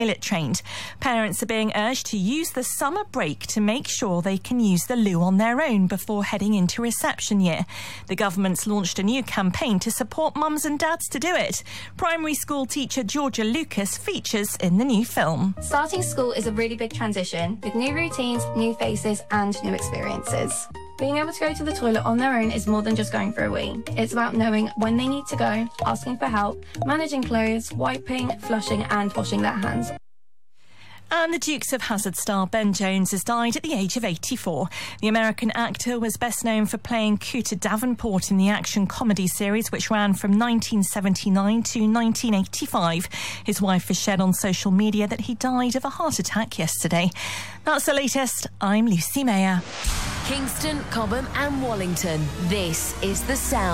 trained. Parents are being urged to use the summer break to make sure they can use the loo on their own before heading into reception year. The government's launched a new campaign to support mums and dads to do it. Primary school teacher Georgia Lucas features in the new film. Starting school is a really big transition with new routines, new faces and new experiences. Being able to go to the toilet on their own is more than just going for a wee. It's about knowing when they need to go, asking for help, managing clothes, wiping, flushing and washing their hands. And the Dukes of Hazzard star Ben Jones has died at the age of 84. The American actor was best known for playing Cooter Davenport in the action comedy series, which ran from 1979 to 1985. His wife has shared on social media that he died of a heart attack yesterday. That's the latest. I'm Lucy Mayer. Kingston, Cobham and Wallington. This is The Sound.